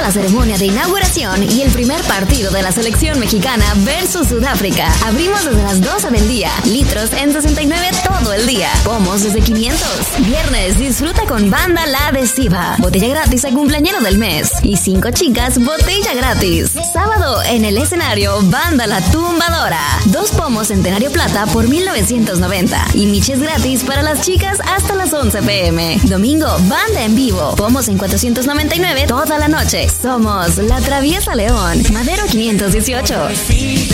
la ceremonia de inauguración y el primer partido de la selección mexicana versus Sudáfrica. Abrimos desde las 12 del día. Litros en 69 todo el día. Pomos desde 500. Viernes disfruta con Banda La Adhesiva. Botella gratis al cumpleañero del mes. Y 5 chicas, botella gratis. Sábado en el escenario Banda La Tumbadora. 2 pomos Centenario Plata por 1990. Y miches gratis para las chicas hasta las 11 p.m. Domingo, banda en vivo. Pomos en 499 toda la noche. Somos La Traviesa León. Madero 518.